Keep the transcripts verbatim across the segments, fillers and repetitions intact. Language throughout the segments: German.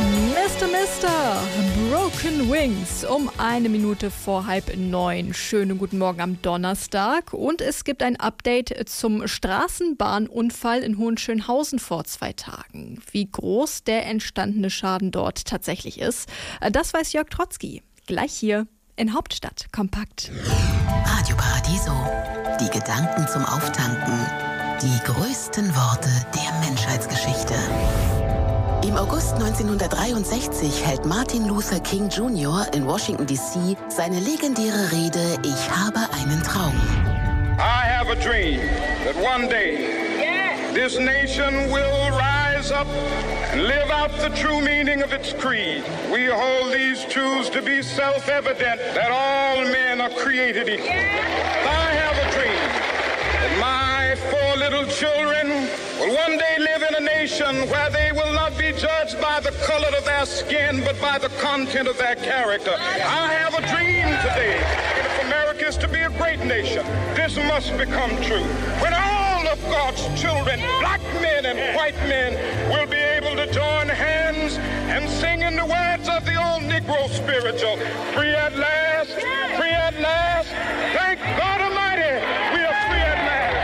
Mister Mister Broken Wings um eine Minute vor halb neun. Schönen guten Morgen am Donnerstag. Und es gibt ein Update zum Straßenbahnunfall in Hohenschönhausen vor zwei Tagen. Wie groß der entstandene Schaden dort tatsächlich ist, das weiß Jörg Trotzki. Gleich hier in Hauptstadt kompakt. Radio Paradiso. Die Gedanken zum Auftanken. Die größten Worte der Menschheitsgeschichte. Im August neunzehnhundertdreiundsechzig hält Martin Luther King Junior in Washington D C seine legendäre Rede Ich habe einen Traum. I have a dream that one day this nation will rise up and live out the true meaning of its creed. We hold these truths to be self-evident that all men are created equal. I have a dream that my four little children will one day live in a nation where they will not be judged by the color of their skin, but by the content of their character. I have a dream today. If America is to be a great nation, this must become true. When all of God's children, black men and white men, will be able to join hands and sing in the words of the old Negro spiritual, free at last, free at last, thank God Almighty, we are free at last.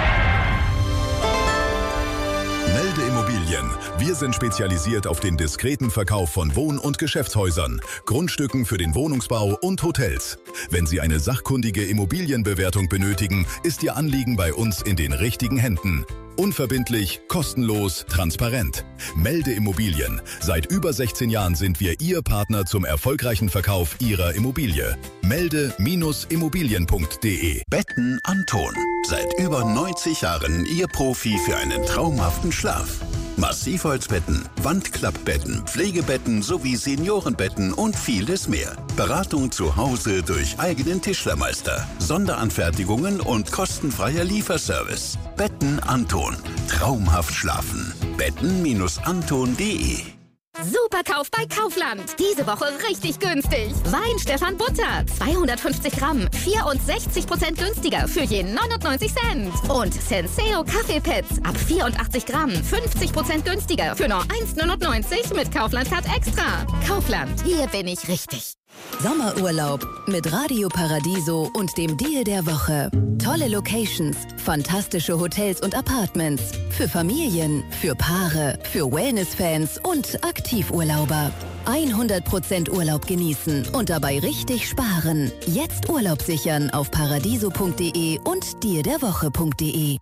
Melde Immobilien. Wir sind spezialisiert auf den diskreten Verkauf von Wohn- und Geschäftshäusern, Grundstücken für den Wohnungsbau und Hotels. Wenn Sie eine sachkundige Immobilienbewertung benötigen, ist Ihr Anliegen bei uns in den richtigen Händen. Unverbindlich, kostenlos, transparent. Melde Immobilien. Seit über sechzehn Jahren sind wir Ihr Partner zum erfolgreichen Verkauf Ihrer Immobilie. Melde Immobilien punkt de. Betten Anton. Seit über neunzig Jahren Ihr Profi für einen traumhaften Schlaf. Massivholzbetten, Wandklappbetten, Pflegebetten sowie Seniorenbetten und vieles mehr. Beratung zu Hause durch eigenen Tischlermeister, Sonderanfertigungen und kostenfreier Lieferservice. Betten Anton. Traumhaft schlafen. Betten Anton punkt de. Superkauf bei Kaufland. Diese Woche richtig günstig. Wein Stefan Butter. zweihundertfünfzig Gramm. vierundsechzig Prozent günstiger für je neunundneunzig Cent. Und Senseo Kaffeepads. Ab vierundachtzig Gramm. fünfzig Prozent günstiger für nur eins neunundneunzig mit Kaufland-Card Extra. Kaufland. Hier bin ich richtig. Sommerurlaub mit Radio Paradiso und dem Deal der Woche. Tolle Locations, fantastische Hotels und Apartments. Für Familien, für Paare, für Wellness-Fans und Aktivurlauber. hundert Prozent Urlaub genießen und dabei richtig sparen. Jetzt Urlaub sichern auf paradiso punkt de und deal der woche punkt de.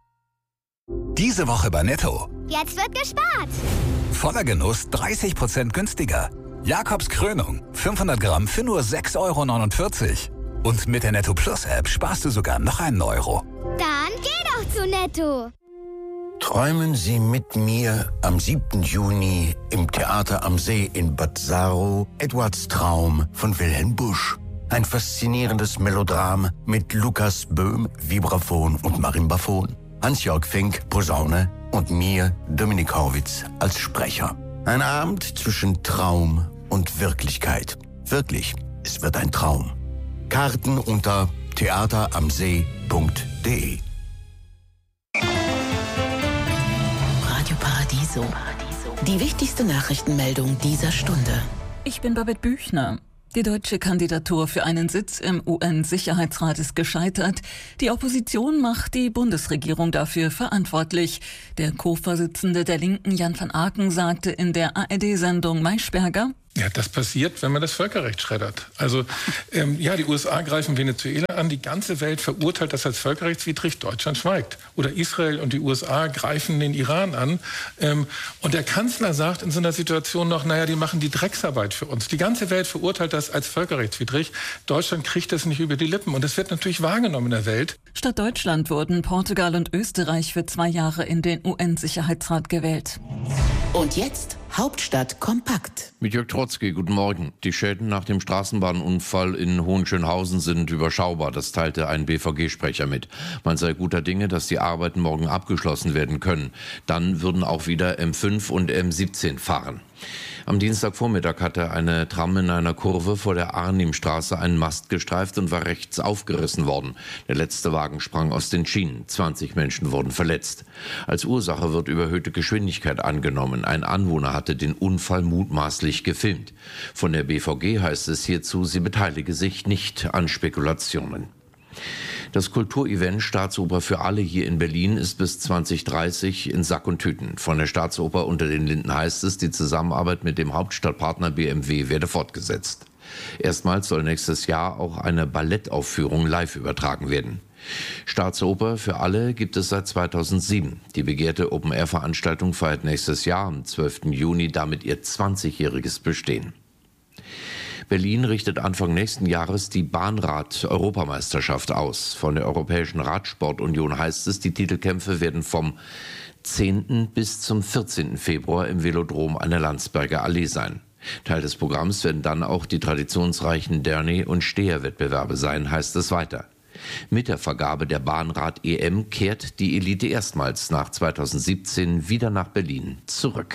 Diese Woche bei Netto. Jetzt wird gespart. Voller Genuss dreißig Prozent günstiger. Jakobs Krönung, fünfhundert Gramm für nur sechs Euro neunundvierzig. Und mit der Netto Plus App sparst du sogar noch einen Euro. Dann geh doch zu Netto. Träumen Sie mit mir am siebten Juni im Theater am See in Bad Saro Edwards Traum von Wilhelm Busch. Ein faszinierendes Melodram mit Lukas Böhm, Vibraphon und Marimbaphon. Hans-Jörg Fink, Posaune und mir, Dominik Horwitz, als Sprecher. Ein Abend zwischen Traum und Wirklichkeit. Wirklich, es wird ein Traum. Karten unter theateramsee punkt de. Radio Paradiso. Die wichtigste Nachrichtenmeldung dieser Stunde. Ich bin Babette Büchner. Die deutsche Kandidatur für einen Sitz im U N-Sicherheitsrat ist gescheitert. Die Opposition macht die Bundesregierung dafür verantwortlich. Der Co-Vorsitzende der Linken, Jan van Aken, sagte in der A R D-Sendung Maischberger: Ja, das passiert, wenn man das Völkerrecht schreddert. Also ähm, ja, die U S A greifen Venezuela an, die ganze Welt verurteilt das als völkerrechtswidrig, Deutschland schweigt. Oder Israel und die U S A greifen den Iran an. Ähm, und der Kanzler sagt in so einer Situation noch, naja, die machen die Drecksarbeit für uns. Die ganze Welt verurteilt das als völkerrechtswidrig. Deutschland kriegt das nicht über die Lippen. Und das wird natürlich wahrgenommen in der Welt. Statt Deutschland wurden Portugal und Österreich für zwei Jahre in den U N-Sicherheitsrat gewählt. Und jetzt Hauptstadt kompakt. Mit Jörg Trotzki, guten Morgen. Die Schäden nach dem Straßenbahnunfall in Hohenschönhausen sind überschaubar. Das teilte ein B V G-Sprecher mit. Man sei guter Dinge, dass die Arbeiten morgen abgeschlossen werden können. Dann würden auch wieder M fünf und M siebzehn fahren. Am Dienstagvormittag hatte eine Tram in einer Kurve vor der Arnimstraße einen Mast gestreift und war rechts aufgerissen worden. Der letzte Wagen sprang aus den Schienen. zwanzig Menschen wurden verletzt. Als Ursache wird überhöhte Geschwindigkeit angenommen. Ein Anwohner hatte den Unfall mutmaßlich gefilmt. Von der B V G heißt es hierzu, sie beteilige sich nicht an Spekulationen. Das Kulturevent Staatsoper für alle hier in Berlin ist bis zwanzig dreißig in Sack und Tüten. Von der Staatsoper Unter den Linden heißt es, die Zusammenarbeit mit dem Hauptstadtpartner B M W werde fortgesetzt. Erstmals soll nächstes Jahr auch eine Ballettaufführung live übertragen werden. Staatsoper für alle gibt es seit zweitausendsieben. Die begehrte Open-Air-Veranstaltung feiert nächstes Jahr am zwölften Juni damit ihr zwanzigjähriges Bestehen. Berlin richtet Anfang nächsten Jahres die Bahnrad-Europameisterschaft aus. Von der Europäischen Radsportunion heißt es, die Titelkämpfe werden vom zehnten bis zum vierzehnten Februar im Velodrom an der Landsberger Allee sein. Teil des Programms werden dann auch die traditionsreichen Derny- und Steherwettbewerbe sein, heißt es weiter. Mit der Vergabe der Bahnrad-E M kehrt die Elite erstmals nach zweitausendsiebzehn wieder nach Berlin zurück.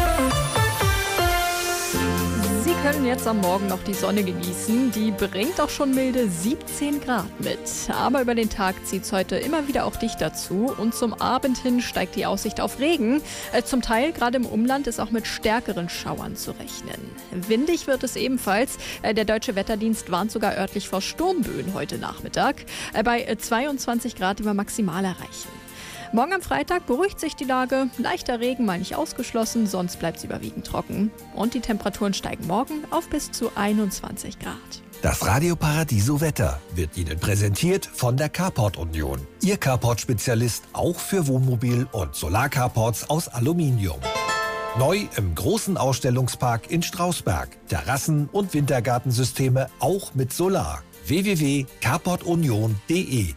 Sie können jetzt am Morgen noch die Sonne genießen. Die bringt auch schon milde siebzehn Grad mit. Aber über den Tag zieht es heute immer wieder auch dichter zu. Und zum Abend hin steigt die Aussicht auf Regen. Äh, zum Teil, gerade im Umland, ist auch mit stärkeren Schauern zu rechnen. Windig wird es ebenfalls. Äh, der Deutsche Wetterdienst warnt sogar örtlich vor Sturmböen heute Nachmittag. Äh, bei äh, zweiundzwanzig Grad, die wir maximal erreichen. Morgen am Freitag beruhigt sich die Lage. Leichter Regen mal nicht ausgeschlossen, sonst bleibt es überwiegend trocken. Und die Temperaturen steigen morgen auf bis zu einundzwanzig Grad. Das Radio Paradiso Wetter wird Ihnen präsentiert von der Carport Union. Ihr Carport-Spezialist auch für Wohnmobil- und Solarcarports aus Aluminium. Neu im großen Ausstellungspark in Strausberg. Terrassen- und Wintergartensysteme auch mit Solar. w w w punkt carport union punkt d e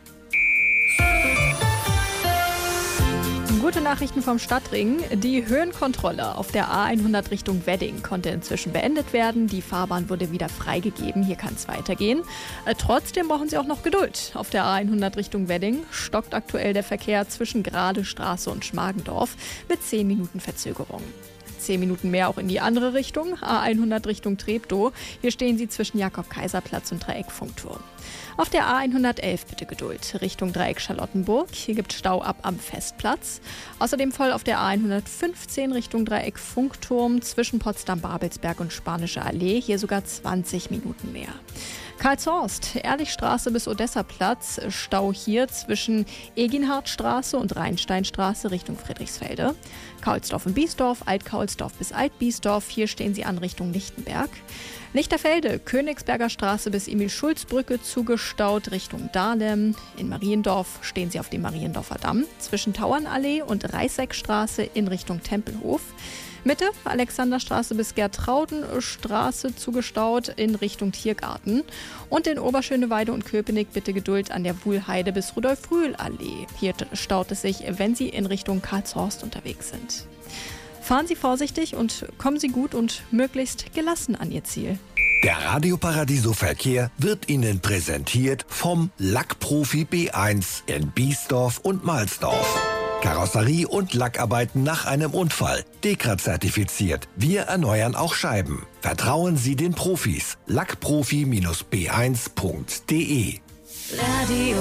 Gute Nachrichten vom Stadtring. Die Höhenkontrolle auf der A hundert Richtung Wedding konnte inzwischen beendet werden. Die Fahrbahn wurde wieder freigegeben. Hier kann es weitergehen. Äh, trotzdem brauchen Sie auch noch Geduld. Auf der A hundert Richtung Wedding stockt aktuell der Verkehr zwischen Gradestraße und Schmargendorf mit zehn Minuten Verzögerung. zehn Minuten mehr auch in die andere Richtung, A hundert Richtung Treptow. Hier stehen Sie zwischen Jakob-Kaiser-Platz und Dreieck-Funkturm. Auf der A hundertelf bitte Geduld, Richtung Dreieck Charlottenburg. Hier gibt es Stau ab am Festplatz. Außerdem voll auf der A hundertfünfzehn Richtung Dreieck Funkturm zwischen Potsdam-Babelsberg und Spanische Allee. Hier sogar zwanzig Minuten mehr. Karlshorst, Ehrlichstraße bis Odessaplatz, Stau hier zwischen Eginhardtstraße und Rheinsteinstraße Richtung Friedrichsfelde. Kaulsdorf und Biesdorf, Alt-Kaulsdorf bis Alt-Biesdorf, hier stehen Sie an Richtung Lichtenberg. Lichterfelde, Königsberger Straße bis Emil-Schulz-Brücke zugestaut Richtung Dahlem. In Mariendorf stehen Sie auf dem Mariendorfer Damm, zwischen Tauernallee und Reißeckstraße in Richtung Tempelhof. Mitte, Alexanderstraße bis Gertraudenstraße zugestaut in Richtung Tiergarten. Und in Oberschöneweide und Köpenick bitte Geduld an der Wuhlheide bis Rudolf-Rühl-Allee. Hier staut es sich, wenn Sie in Richtung Karlshorst unterwegs sind. Fahren Sie vorsichtig und kommen Sie gut und möglichst gelassen an Ihr Ziel. Der Radio Paradiso Verkehr wird Ihnen präsentiert vom Lackprofi B eins in Biesdorf und Mahlsdorf. Karosserie und Lackarbeiten nach einem Unfall. Dekra-zertifiziert. Wir erneuern auch Scheiben. Vertrauen Sie den Profis. lackprofi B eins punkt d e Radio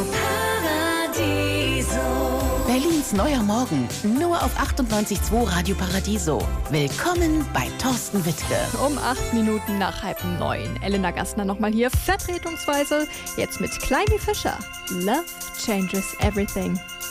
Paradiso. Berlins neuer Morgen. Nur auf achtundneunzig Komma zwei Radio Paradiso. Willkommen bei Thorsten Wittke. Um acht Minuten nach halb neun. Elena Gassner nochmal hier vertretungsweise. Jetzt mit Kleini Fischer. Love changes everything.